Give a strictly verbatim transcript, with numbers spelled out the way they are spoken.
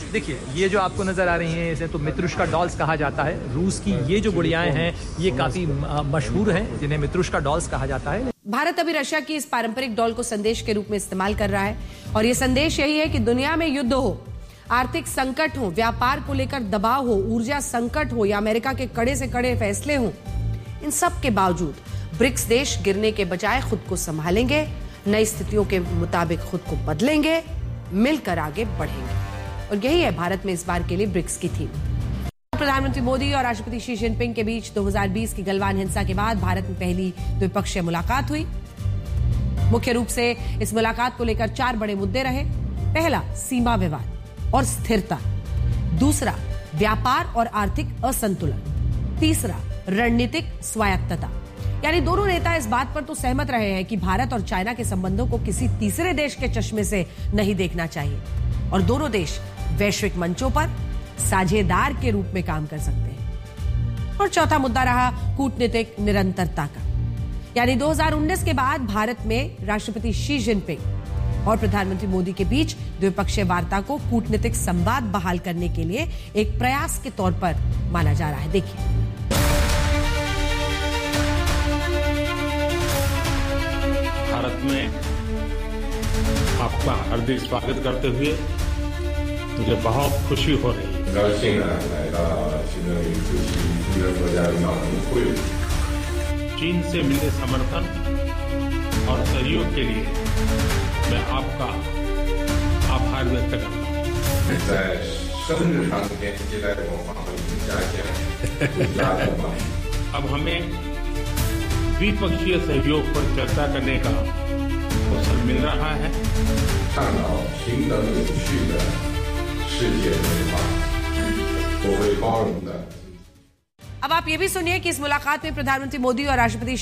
देखिए, ये जो आपको नजर आ रही हैं इसे तो मित्रुष्का डॉल्स कहा जाता है। रूस की ये जो गुड़ियाएं हैं ये काफी मशहूर हैं, जिन्हें मित्रुष्का डॉल्स कहा जाता है। भारत अभी रशिया की इस पारंपरिक डॉल को संदेश के रूप में इस्तेमाल कर रहा है और ये संदेश यही है कि दुनिया में युद्ध हो, आर्थिक संकट हो, व्यापार को लेकर दबाव हो, ऊर्जा संकट हो या अमेरिका के कड़े से कड़े फैसले हो, इन सब के बावजूद ब्रिक्स देश गिरने के बजाय खुद को संभालेंगे, नई स्थितियों के मुताबिक खुद को बदलेंगे, मिलकर आगे बढ़ेंगे। और यही है भारत में इस बार के लिए ब्रिक्स की थीम। प्रधानमंत्री मोदी और राष्ट्रपति शी जिनपिंग के बीच दो हज़ार बीस की गलवान हिंसा के बाद भारत में पहली द्विपक्षीय मुलाकात हुई। मुख्य रूप से इस मुलाकात को लेकर चार बड़े मुद्दे रहे। पहला, सीमा विवाद और स्थिरता। दूसरा, व्यापार और आर्थिक असंतुलन। तीसरा, रणनीतिक स्वायत्तता। यानी दोनों नेता इस बात पर तो सहमत रहे हैं कि भारत और चाइना के संबंधों को किसी तीसरे देश के चश्मे से नहीं देखना चाहिए और दोनों देश वैश्विक मंचों पर साझेदार के रूप में काम कर सकते हैं। और चौथा मुद्दा रहा कूटनीतिक निरंतरता का। यानी दो हज़ार उन्नीस के बाद भारत में राष्ट्रपति शी जिनपिंग और प्रधानमंत्री मोदी के बीच द्विपक्षीय वार्ता को कूटनीतिक संवाद बहाल करने के लिए एक प्रयास के तौर पर माना जा रहा है। देखिए, भारत में आपका हार्दिक स्वागत करते हुए मुझे बहुत खुशी हो रही है। चीन से मिले समर्थन और सहयोग के लिए मैं आपका आभार व्यक्त करता हूँ। अब हमें द्विपक्षीय सहयोग पर चर्चा करने का अवसर मिल रहा है। अब आप ये भी सुनिए कि इस मुलाकात में प्रधानमंत्री मोदी और राष्ट्रपति